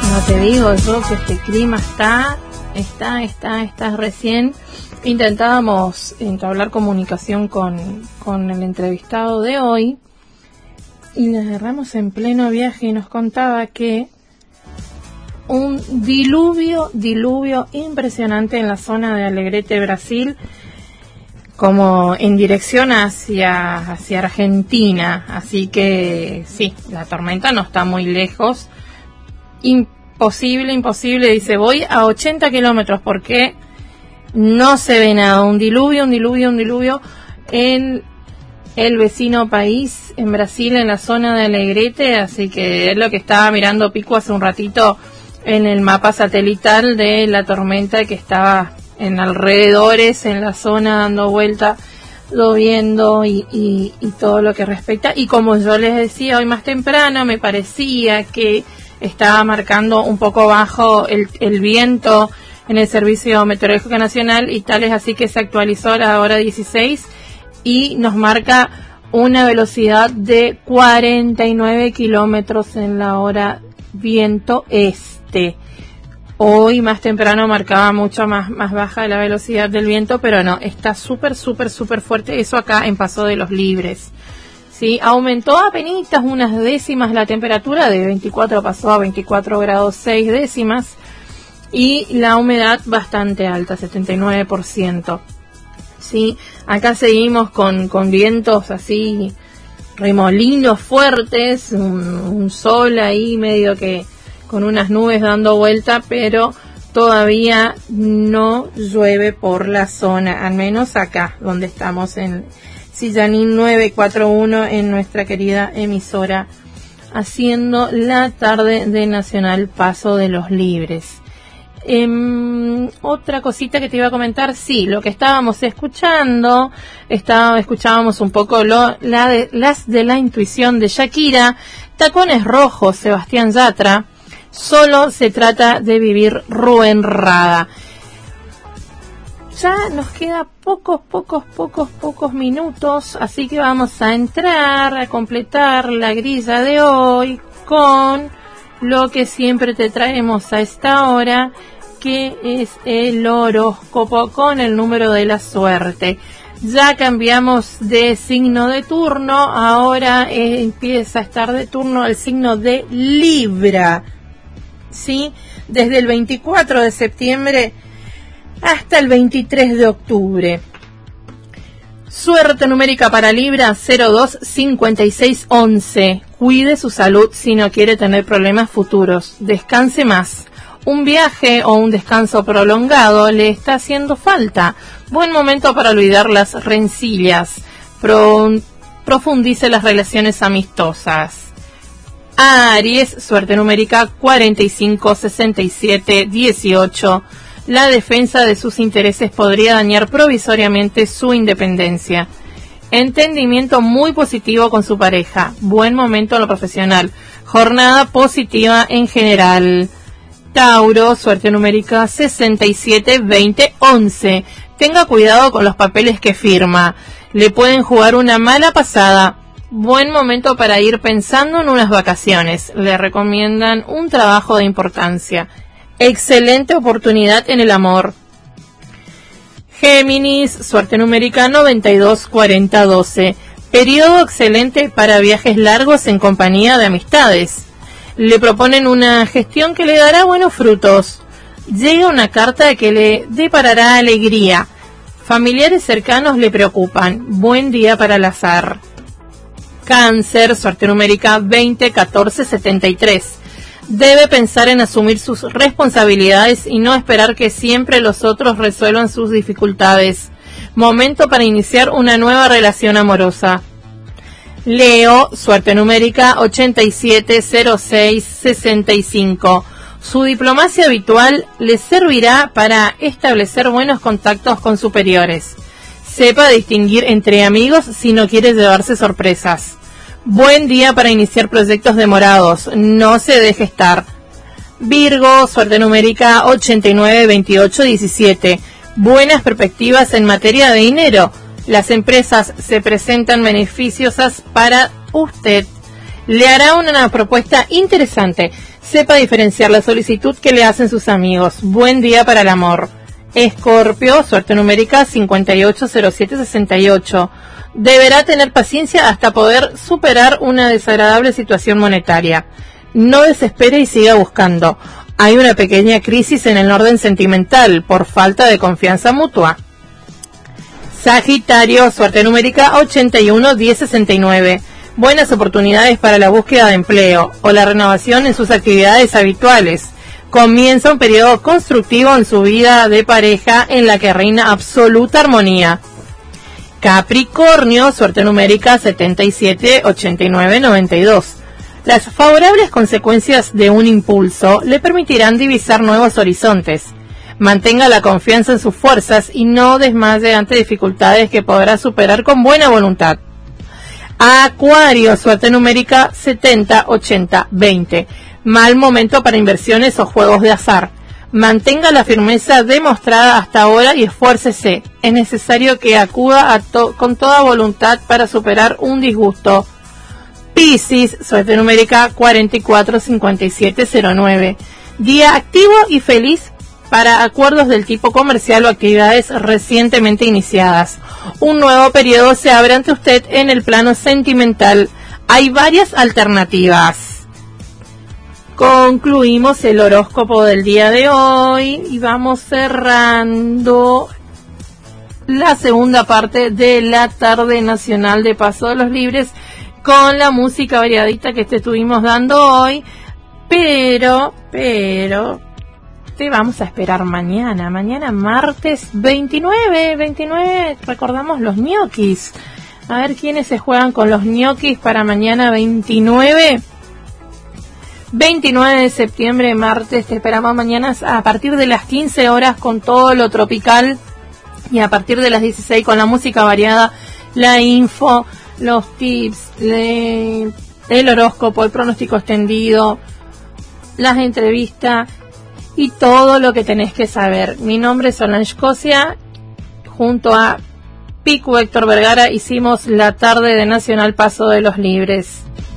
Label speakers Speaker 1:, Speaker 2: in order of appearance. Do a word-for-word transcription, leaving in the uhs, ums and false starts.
Speaker 1: No te digo yo que este clima está, está, está, está recién. Intentábamos entablar comunicación con, con el entrevistado de hoy y nos agarramos en pleno viaje y nos contaba que un diluvio, diluvio impresionante en la zona de Alegrete, Brasil, como en dirección hacia, hacia Argentina. Así que sí, la tormenta no está muy lejos. Imposible, imposible, dice, voy a ochenta kilómetros porque no se ve nada. Un diluvio, un diluvio, un diluvio en el vecino país, en Brasil, en la zona de Alegrete. Así que es lo que estaba mirando Pico hace un ratito en el mapa satelital de la tormenta que estaba en alrededores, en la zona, dando vuelta, lloviendo y, y, y todo lo que respecta. Y como yo les decía hoy más temprano, me parecía que estaba marcando un poco bajo el, el viento en el Servicio Meteorológico Nacional, y tal es así que se actualizó a la hora dieciséis y nos marca una velocidad de cuarenta y nueve kilómetros en la hora, viento este. Hoy más temprano marcaba mucho más, más baja la velocidad del viento, pero no, está súper, súper, súper fuerte. Eso acá en Paso de los Libres. Sí, aumentó apenas unas décimas la temperatura, de veinticuatro pasó a veinticuatro grados seis décimas, y la humedad bastante alta, setenta y nueve por ciento. Sí, acá seguimos con, con vientos así, remolinos fuertes, un, un sol ahí medio que con unas nubes dando vuelta, pero todavía no llueve por la zona, al menos acá, donde estamos en Sillanín novecientos cuarenta y uno, en nuestra querida emisora, haciendo la tarde de Nacional Paso de los Libres. Eh, otra cosita que te iba a comentar, sí, lo que estábamos escuchando, estaba, escuchábamos un poco lo, la de, las de la intuición de Shakira, Tacones Rojos, Sebastián Yatra. Solo se trata de vivir Rubén Rada. Ya nos queda pocos, pocos, pocos, pocos minutos, así que vamos a entrar a completar la grilla de hoy con lo que siempre te traemos a esta hora, que es el horóscopo con el número de la suerte. Ya cambiamos de signo de turno, ahora eh, empieza a estar de turno el signo de Libra. ¿Sí? Desde el veinticuatro de septiembre hasta el veintitrés de octubre. Suerte numérica para Libra, cero dos cincuenta y seis once. Cuide su salud si no quiere tener problemas futuros. Descanse más. Un viaje o un descanso prolongado le está haciendo falta. Buen momento para olvidar las rencillas. Pro, profundice las relaciones amistosas. Aries, suerte numérica cuarenta y cinco sesenta y siete dieciocho. La defensa de sus intereses podría dañar provisoriamente su independencia. Entendimiento muy positivo con su pareja. Buen momento en lo profesional. Jornada positiva en general. Tauro, suerte numérica sesenta y siete veinte once. Tenga cuidado con los papeles que firma. Le pueden jugar una mala pasada. Buen momento para ir pensando en unas vacaciones. Le recomiendan un trabajo de importancia. Excelente oportunidad en el amor. Géminis, suerte numérica noventa y dos cuarenta doce. Periodo excelente para viajes largos en compañía de amistades. Le proponen una gestión que le dará buenos frutos. Llega una carta que le deparará alegría. Familiares cercanos le preocupan. Buen día para el azar. Cáncer, suerte numérica veinte catorce setenta y tres. Debe pensar en asumir sus responsabilidades y no esperar que siempre los otros resuelvan sus dificultades. Momento para iniciar una nueva relación amorosa. Leo, suerte numérica ochenta y siete cero seis sesenta y cinco. Su diplomacia habitual le servirá para establecer buenos contactos con superiores. Sepa distinguir entre amigos si no quiere llevarse sorpresas. Buen día para iniciar proyectos demorados. No se deje estar. Virgo, suerte numérica ochenta y nueve veintiocho diecisiete. Buenas perspectivas en materia de dinero. Las empresas se presentan beneficiosas para usted. le hará una propuesta interesante. Sepa diferenciar la solicitud que le hacen sus amigos. Buen día para el amor. Escorpio, suerte numérica cincuenta y ocho cero siete sesenta y ocho. Deberá tener paciencia hasta poder superar una desagradable situación monetaria. No desespere y siga buscando. Hay una pequeña crisis en el orden sentimental por falta de confianza mutua. Sagitario, suerte numérica ochenta y uno diez sesenta y nueve. Buenas oportunidades para la búsqueda de empleo o la renovación en sus actividades habituales. Comienza un periodo constructivo en su vida de pareja en la que reina absoluta armonía. Capricornio, suerte numérica setenta y siete ochenta y nueve noventa y dos. Las favorables consecuencias de un impulso le permitirán divisar nuevos horizontes. Mantenga la confianza en sus fuerzas y no desmaye ante dificultades que podrá superar con buena voluntad. Acuario, suerte numérica setenta ochenta veinte. Mal momento para inversiones o juegos de azar. Mantenga la firmeza demostrada hasta ahora y esfuércese. Es necesario que acuda a to- con toda voluntad para superar un disgusto. Piscis, suerte numérica cuarenta y cuatro cincuenta y siete cero nueve. Día activo y feliz para acuerdos del tipo comercial o actividades recientemente iniciadas. Un nuevo periodo se abre ante usted en el plano sentimental. Hay varias alternativas. Concluimos el horóscopo del día de hoy y vamos cerrando la segunda parte de la tarde nacional de Paso de los Libres con la música variadita que te estuvimos dando hoy, pero, pero, te vamos a esperar mañana, mañana martes veintinueve, veintinueve, recordamos los ñoquis, a ver quiénes se juegan con los ñoquis para mañana veintinueve, veintinueve de septiembre, martes, te esperamos mañana a partir de las quince horas con todo lo tropical y a partir de las dieciséis con la música variada, la info, los tips, le, el horóscopo, el pronóstico extendido, las entrevistas y todo lo que tenés que saber. Mi nombre es Solange Cosia, junto a Pico Héctor Vergara hicimos la tarde de Nacional Paso de los Libres.